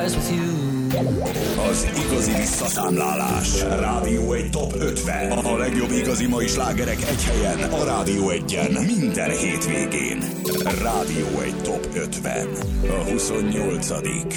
paradise with you. Az igazi visszaszámlálás. Rádió 1 Top 50. A legjobb igazi mai slágerek egy helyen. A Rádió 1-en. Minden hétvégén. Rádió 1 Top 50. A 28.